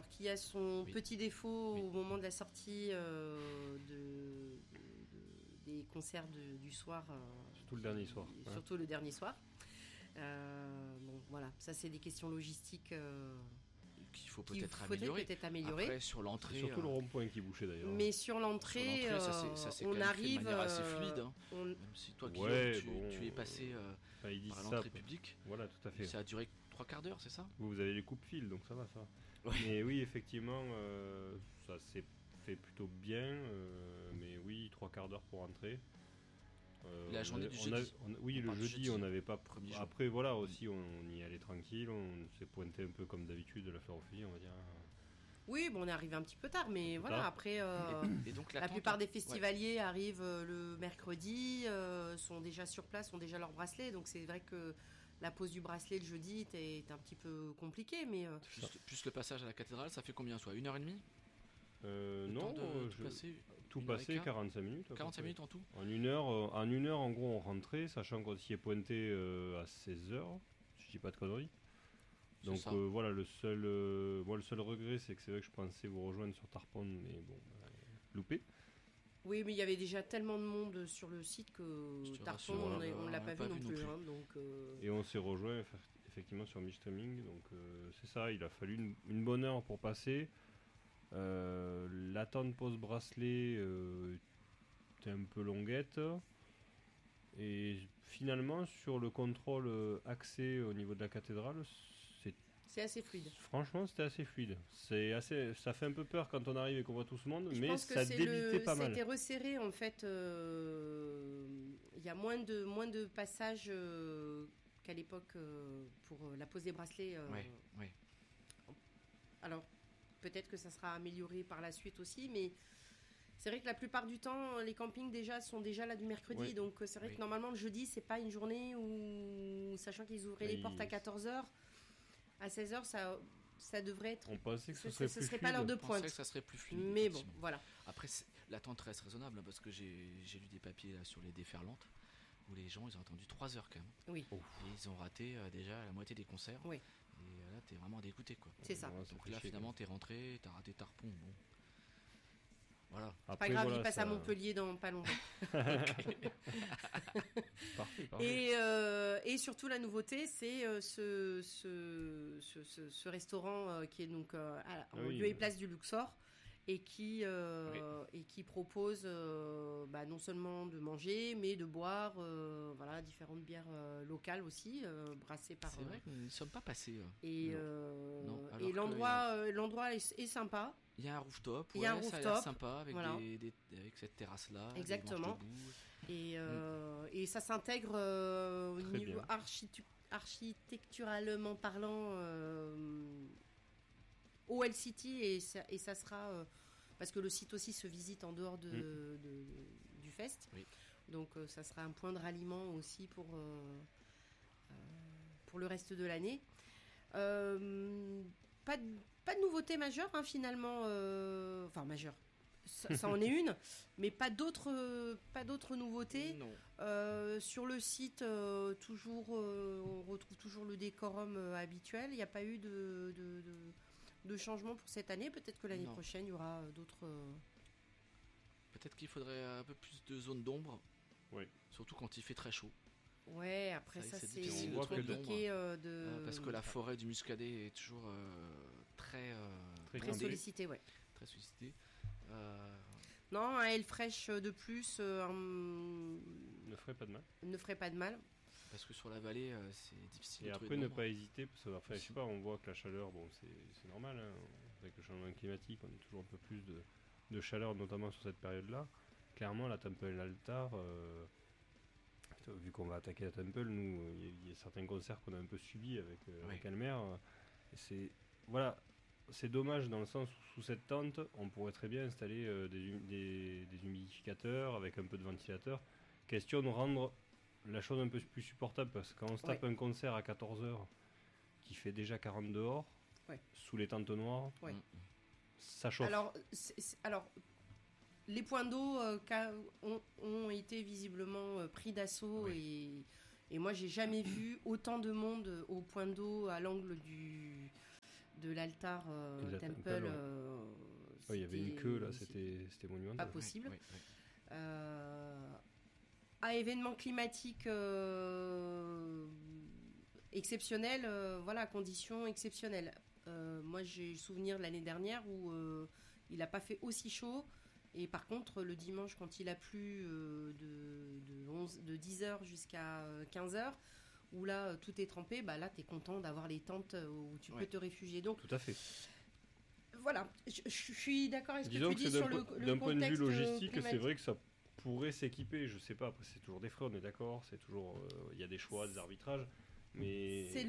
alors qui a son petit défaut au moment de la sortie des concerts du soir. Surtout le dernier soir. Surtout le dernier soir. Bon, voilà, ça c'est des questions logistiques qu'il faut peut-être améliorer. Après, sur l'entrée, c'est surtout le rond-point qui bouchait d'ailleurs. Mais sur l'entrée, ça on arrive de manière assez fluide. Hein. Même si toi, Guillaume, tu es passé par l'entrée publique. Voilà, tout à fait. Ça a duré 3/4 d'heure, c'est ça ? Vous avez les coupes-fils, donc ça va, ça. Ouais. Mais oui, effectivement, ça s'est fait plutôt bien. Mais oui, 3/4 d'heure pour entrer. La journée du jeudi. Le jeudi, on n'avait pas. Après, voilà, aussi, on y allait tranquille. On s'est pointé un peu comme d'habitude de la fleur au fusil, on va dire. Oui, bon, on est arrivé un petit peu tard, mais voilà. Après, et donc, la plupart des festivaliers arrivent le mercredi, sont déjà sur place, ont déjà leur bracelet. Donc, c'est vrai que la pose du bracelet le jeudi est un petit peu compliquée, mais. Plus le passage à la cathédrale, ça fait combien, soit 1h30 ? Non, tout passé 45 minutes. 45 minutes en tout. En une heure, en gros, on rentrait, sachant qu'on s'y est pointé à 16h, si je dis pas de conneries. Donc voilà, le seul regret, c'est que c'est vrai que je pensais vous rejoindre sur Tarpon, mais bon, loupé. Oui, mais il y avait déjà tellement de monde sur le site que Tarpon, on l'a pas vu non plus. Hein, donc, Et on s'est rejoint effectivement sur Midstreaming, donc c'est ça, il a fallu une bonne heure pour passer. L'attente post-bracelet était un peu longuette. Et finalement, sur le contrôle accès au niveau de la cathédrale, c'est assez fluide. Franchement, c'était assez fluide. Ça fait un peu peur quand on arrive et qu'on voit tout ce monde, mais ça débitait pas mal. C'était resserré en fait. Il y a moins de passages qu'à l'époque pour la pose des bracelets. Oui. Alors, peut-être que ça sera amélioré par la suite aussi, mais c'est vrai que la plupart du temps, les campings sont déjà là du mercredi. Oui. Donc, c'est vrai que normalement, le jeudi, c'est pas une journée où, sachant qu'ils ouvraient les portes à 14h, à 16h, ça devrait être. On pensait que ce serait pas l'heure de pointe. On pensait que ça serait plus fluide. Mais bon, voilà. Après, l'attente reste raisonnable, hein, parce que j'ai lu des papiers là, sur les déferlantes où les gens, ils ont attendu 3 heures quand même. Oui. Et ils ont raté déjà la moitié des concerts. Oui. Et là, t'es vraiment dégoûté, quoi. C'est ça. Donc là, finalement, t'es rentré, t'as raté Tarpon. Bon. Voilà. Après, pas grave, il passe à Montpellier dans pas longtemps. Parfait. Et surtout, la nouveauté, c'est ce restaurant qui est donc au lieu et place du Luxor. Et qui propose non seulement de manger, mais de boire différentes bières locales aussi, brassées par... C'est vrai que nous ne sommes pas passés. Et l'endroit est sympa. Il y a un rooftop, ça a l'air sympa, avec, avec cette terrasse-là. Exactement. Et ça s'intègre au niveau architecturalement parlant... au Hell City et ça sera parce que le site aussi se visite en dehors du fest, donc ça sera un point de ralliement aussi pour le reste de l'année. Pas de nouveauté majeure finalement, majeure, ça en est une, mais pas d'autres nouveautés. Sur le site toujours on retrouve toujours le décorum habituel. Il n'y a pas eu de changement pour cette année. Peut-être que l'année prochaine il y aura d'autres. Peut-être qu'il faudrait un peu plus de zones d'ombre. Oui. Surtout quand il fait très chaud. Ouais, après ça c'est compliqué parce que la forêt du Muscadet est toujours très sollicitée, très sollicitée. Non, un aile fraîche de plus ne ferait pas de mal. Parce que sur la vallée, c'est difficile. Et après, ne pas hésiter, parce que, je sais pas, on voit que la chaleur, c'est normal, hein, avec le changement climatique, on a toujours un peu plus de chaleur, notamment sur cette période-là. Clairement, la Temple Altar, vu qu'on va attaquer la Temple, nous, il y a certains concerts qu'on a un peu subis avec Elmer. C'est dommage dans le sens où sous cette tente, on pourrait très bien installer des humidificateurs avec un peu de ventilateur. Question de rendre la chose un peu plus supportable, parce que quand on se tape un concert à 14h qui fait déjà 40 dehors, sous les tentes noires, ça chauffe. Alors les points d'eau ont été visiblement pris d'assaut, et moi j'ai jamais vu autant de monde au point d'eau à l'angle de l'altar la Temple. Temple, il y avait une queue là, c'était monumental. Pas possible. À événements climatiques exceptionnels, voilà, conditions exceptionnelles. Moi, j'ai souvenir de l'année dernière où il n'a pas fait aussi chaud. Et par contre, le dimanche, quand il a plu de 10h jusqu'à 15h, où là, tout est trempé, bah là, tu es content d'avoir les tentes où tu peux te réfugier. Donc, tout à fait. Voilà, je suis d'accord avec ce Disons que tu dis sur le d'un point de vue logistique, climatique. c'est vrai que ça pourrait s'équiper. Je sais pas, après, c'est toujours des frais, on est d'accord. C'est toujours, il y a des choix, des arbitrages. Mais c'est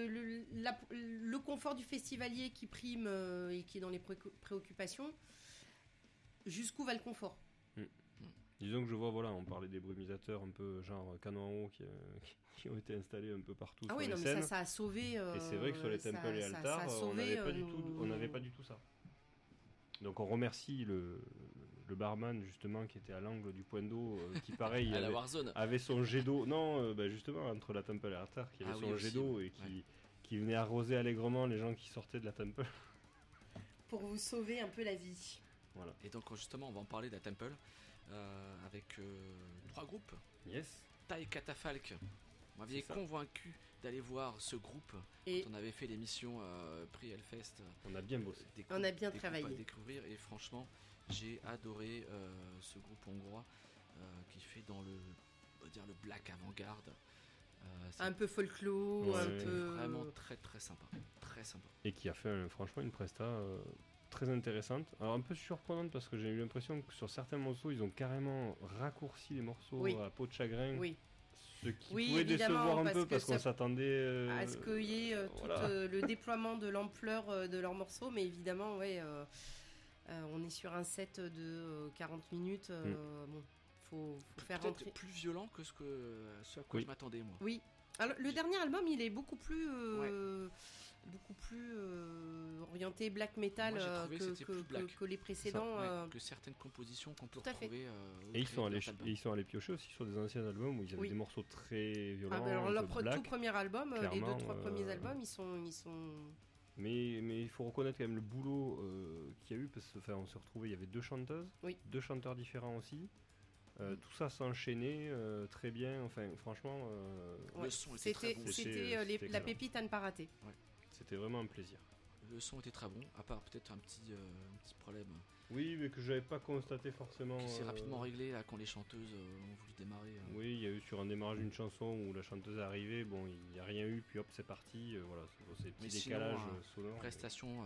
le confort du festivalier qui prime et qui est dans les préoccupations. Jusqu'où va le confort? Disons que je vois, voilà, on parlait des brumisateurs un peu genre canon en haut qui ont été installés un peu partout sur les scènes. Mais ça a sauvé. Et c'est vrai que sur les temples et altars, on n'avait pas du tout ça. Donc on remercie le barman justement qui était à l'angle du point d'eau, qui pareil avait son jet d'eau. Non, justement entre la temple et l'altar, qui avait son jet d'eau et qui venait arroser allègrement les gens qui sortaient de la temple. Pour vous sauver un peu la vie. Voilà. Et donc justement on va en parler de la temple. Avec 3 groupes. Yes. Tai Catafalque. Vous m'aviez convaincu d'aller voir ce groupe quand on avait fait l'émission Prix Hellfest. On a bien bossé. On a bien travaillé. À découvrir et franchement, j'ai adoré ce groupe hongrois qui fait dans le black avant-garde. Un peu folklore, un peu vraiment très très sympa, très sympa. Et qui a fait franchement une presta très intéressante. Alors un peu surprenante parce que j'ai eu l'impression que sur certains morceaux, ils ont carrément raccourci les morceaux à peau de chagrin. Oui. Ce qui pouvait décevoir un peu parce qu'on s'attendait à ce qu'il y ait tout le déploiement de l'ampleur de leurs morceaux, mais évidemment, on est sur un set de 40 minutes. Bon, faut faire peut-être rentrer. Plus violent que ce à quoi je m'attendais moi. Oui. Alors, le dernier album, il est beaucoup plus orienté black metal que les précédents. Que certaines compositions qu'on peut retrouver. Et ils sont allés piocher aussi sur des anciens albums où ils avaient des morceaux très violents. Alors leur tout premier album, les 2-3 premiers albums, ils sont. Mais il faut reconnaître quand même le boulot qu'il y a eu parce qu'on s'est retrouvés, il y avait 2 chanteuses, 2 chanteurs différents aussi. Tout ça s'enchaînait très bien. Enfin, franchement, le son était très bon. C'était la pépite à ne pas rater. Ouais. C'était vraiment un plaisir. Le son était très bon, à part peut-être un petit problème. Oui, mais que j'avais pas constaté forcément. Qui s'est rapidement réglé là, quand les chanteuses ont voulu démarrer. Oui, il y a eu sur un démarrage d'une chanson où la chanteuse est arrivée, bon, il n'y a rien eu, puis hop, c'est parti. Voilà, c'est petits décalages sonores. Prestation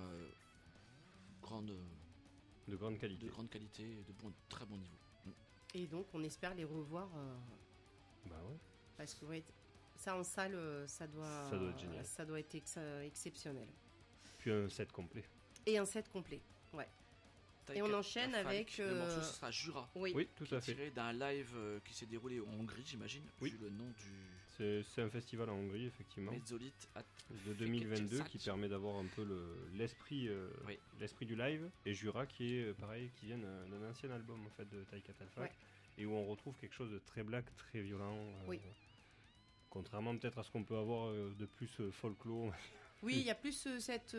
de grande qualité. De grande qualité et de très bon niveau. Et donc, on espère les revoir. Bah ouais. Parce que ça en salle, ça doit être génial. Ça doit être exceptionnel. Puis un set complet. Et un set complet, ouais. Et on enchaîne avec. Le morceau, ce sera Jura. Oui, tout à fait. Tiré d'un live qui s'est déroulé en Hongrie, j'imagine. Oui. Le nom c'est un festival en Hongrie, effectivement. Mezzolite de 2022 qui permet d'avoir un peu l'esprit du live. Et Jura qui est pareil, qui vient d'un ancien album en fait de Tai Catafalque et où on retrouve quelque chose de très black, très violent. Contrairement peut-être à ce qu'on peut avoir de plus folklore. Oui, il y a plus cette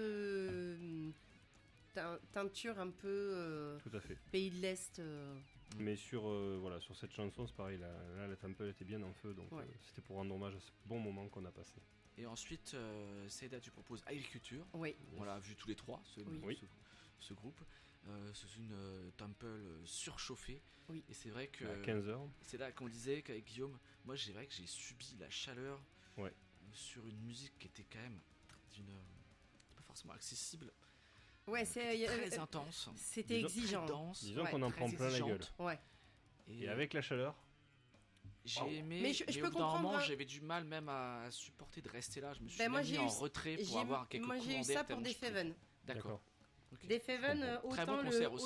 teinture un peu tout à fait. Pays de l'Est. Mais sur cette chanson, c'est pareil, là la temple était bien en feu, donc c'était pour rendre hommage à ce bon moment qu'on a passé. Et ensuite, Seda, tu proposes Agriculture. Oui. On l'a vu tous les trois, ce groupe. C'est une temple surchauffée. Oui. Et c'est vrai que. À 15h. C'est là qu'on disait qu'avec Guillaume, moi c'est vrai que j'ai subi la chaleur sur une musique qui était quand même pas forcément accessible. Ouais, c'est très intense. C'était exigeant. Disons qu'on en prend plein la gueule. Ouais. Et avec la chaleur. J'ai aimé, mais je peux comprendre. J'avais du mal même à supporter de rester là. Je me suis mis en retrait pour avoir quelques commentaires. Moi j'ai eu ça pour Deafheaven. D'accord. Deafheaven, autant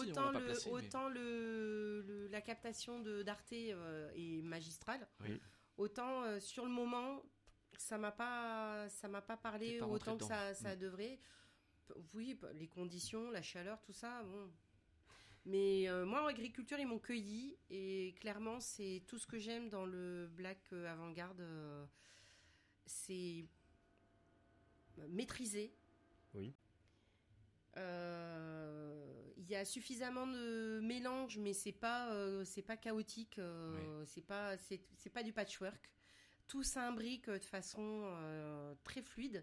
la captation d'Arte est magistrale, autant sur le moment ça m'a pas parlé autant que ça devrait. Oui, les conditions, la chaleur, tout ça, bon. Mais moi, en agriculture, ils m'ont cueilli. Et clairement, c'est tout ce que j'aime dans le black avant-garde. C'est maîtrisé. Oui. Il y a suffisamment de mélange, mais c'est pas chaotique. C'est pas du patchwork. Tout s'imbrique de façon très fluide.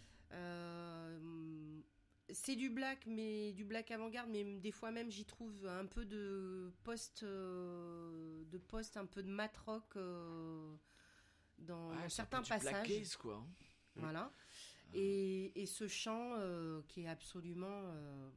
C'est du black, mais du black avant-garde, mais des fois même j'y trouve un peu de post un peu de mat rock dans certains passages. Black gaze, quoi. Voilà. Et ce chant qui est absolument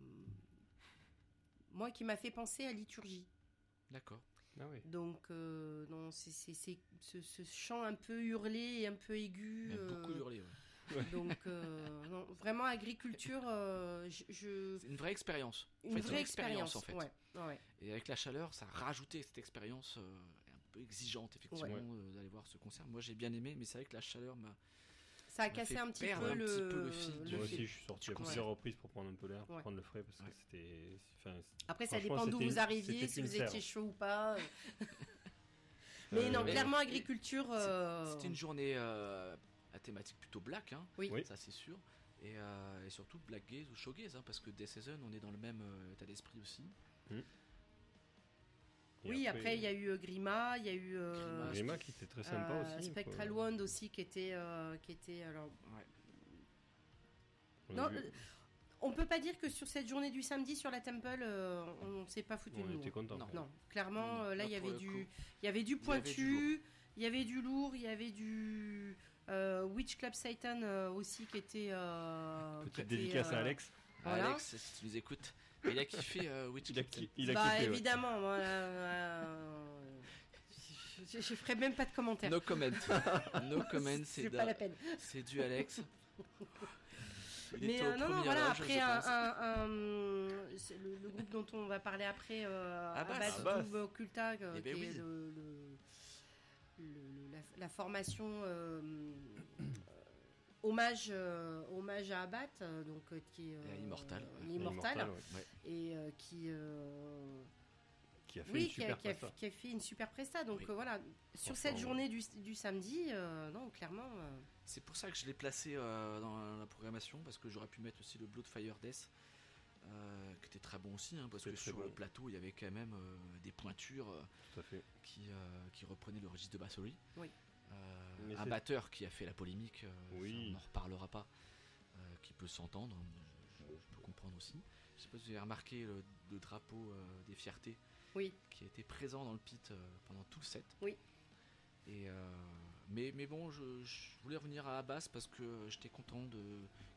moi qui m'a fait penser à Liturgie. D'accord. Ah oui. Donc non, c'est ce chant un peu hurlé et un peu aigu. Beaucoup hurlé, ouais. Donc non, vraiment agriculture, c'est une vraie expérience. Une vraie expérience en fait. Ouais. Et avec la chaleur, ça a rajouté cette expérience un peu exigeante effectivement d'aller voir ce concert. Moi j'ai bien aimé, mais c'est vrai que la chaleur ça a cassé un petit peu le fil. Moi aussi, je suis sorti à plusieurs reprises pour prendre un peu l'air, pour prendre le frais, parce que c'était. Après, ça dépend d'où vous arriviez, si vous étiez chaud ou pas. Mais non, clairement, agriculture. C'était une journée à thématique plutôt black, hein. Oui. Ça c'est sûr. Et surtout black gaze ou showgaze, hein, parce que Death Season, on est dans le même état d'esprit aussi. Oui, après il y a eu Grima, il y a eu Grima qui était très sympa aussi. Spectral Wand aussi qui était alors. Ouais. Non, on peut pas dire que sur cette journée du samedi sur la Temple, on s'est pas foutu de nous. On était content. Non, clairement, là il y avait du pointu, il y avait du lourd, il y avait du Witch Club Satan aussi qui était. Petite dédicace à Alex. Voilà. Alex, si tu nous écoutes. Il a kiffé Witch Club Satan. Il a kiffé, évidemment. Je ferai même pas de commentaires. No comment. C'est pas la peine. C'est du Alex. Mais non, voilà, après le groupe dont on va parler après, Abbas Occulta, qui est la formation hommage à Abbat, donc qui est Immortal. Et qui a fait qui a fait une super presta. Donc voilà, sur cette journée du samedi, non, clairement. C'est pour ça que je l'ai placé dans la programmation, parce que j'aurais pu mettre aussi le Bloodfire Death, qui était très bon aussi, hein, parce que sur le plateau il y avait quand même des pointures qui reprenaient le registre de Bathory. Oui. Un batteur qui a fait la polémique, on n'en reparlera pas, qui peut s'entendre, je peux comprendre aussi. Je sais pas si vous avez remarqué le drapeau des fiertés qui était présent dans le pit pendant tout le set. Oui. Et mais bon, je voulais revenir à Abbas parce que j'étais content de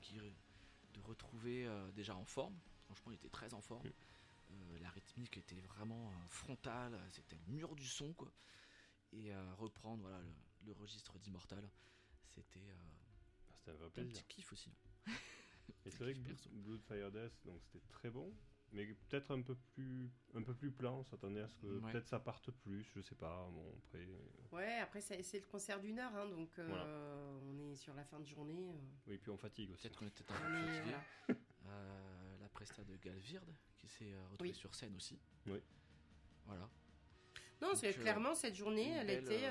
retrouver déjà en forme. Franchement, il était très en forme. La rythmique était vraiment frontale, c'était le mur du son, quoi. Et reprendre le registre d'Immortal, c'était un vrai plaisir. Un petit kiff aussi. Et c'est vrai que Bloodfire Death, donc c'était très bon, mais peut-être un peu plus plat. On s'attendait à ce que peut-être ça parte plus, je sais pas. Bon, après. Ouais, après c'est le concert d'une heure, hein, donc on est sur la fin de journée. Oui, puis on fatigue aussi. Peut-être qu'on était un peu fatigué. La presta de Galvird qui s'est retrouvée sur scène aussi. Oui. Voilà. Non, donc, clairement cette journée, elle était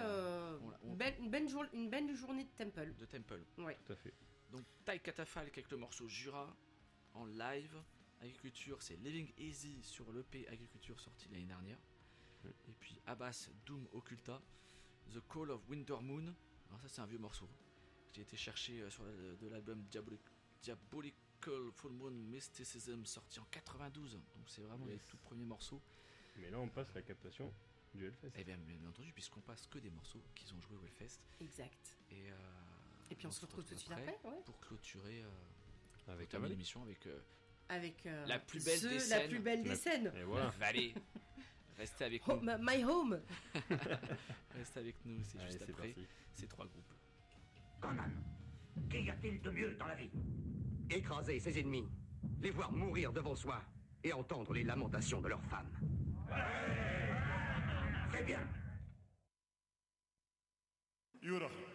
une belle journée de Temple. Oui. Tout à fait. Donc Ty Catafalque avec le morceau Jura en live. Agriculture, c'est Living Easy sur l'EP Agriculture sorti l'année dernière. Et puis Abbas Doom Occulta, The Call of Winter Moon. Alors ça c'est un vieux morceau. J'ai été chercher sur de l'album Diabolical Full Moon Mysticism sorti en 92. Donc c'est vraiment les tout premiers morceaux. Mais là on passe la captation du Hellfest. Eh bien entendu, puisqu'on passe que des morceaux qu'ils ont joués au Hellfest. Exact. Et puis on se retrouve tout de suite après pour clôturer avec l'émission avec la plus belle des scènes. Et voilà. Allez, restez avec nous. My home. Restez avec nous, c'est juste après ces trois groupes. Conan, qu'y a-t-il de mieux dans la vie? Écraser ses ennemis, les voir mourir devant soi et entendre les lamentations de leurs femmes. Très bien. Yura.